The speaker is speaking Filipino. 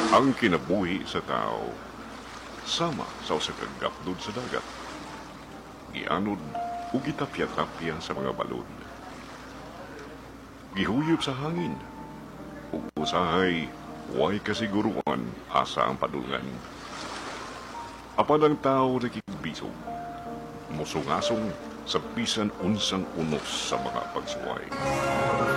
Ang kinabuhi sa tao, sama sa usa ka gapdod sa dagat. Gianod ug gitapya-tapya sa mga balod. Gihuyop sa hangin, ug usahay way kasiguruan asa ang padulngan. Apan ang tao nakikigbisog, musungasong sa bisan unsang unos sa mga pagsuway.